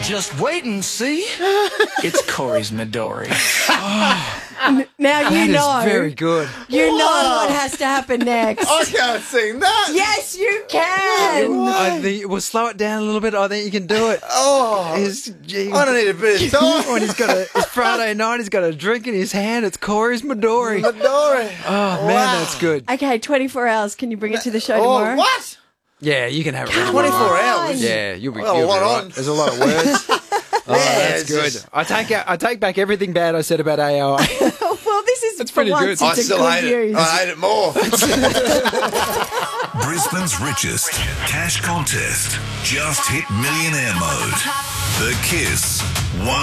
Just wait and see. It's Corey's Midori. Now you know. That is very good. You know what has to happen next. I can't sing that. Yes, you can. I think we'll slow it down a little bit. I think you can do it. Oh, I don't need a bit of time. When it's Friday night, he's got a drink in his hand. It's Corey's Midori. Midori. Oh, man, that's good. Okay, 24 hours. Can you bring it to the show Oh, tomorrow? what? Yeah, you can have it. 24 hours? Yeah, you'll be Well, you'll be what right. on? There's a lot of words. Oh, that's it's good. just- I take back everything bad I said about AI. Well, this is That's for pretty once. good. I It's a still good hate it. use. I hate it more. Brisbane's richest cash contest. Just hit millionaire mode. The Kiss 1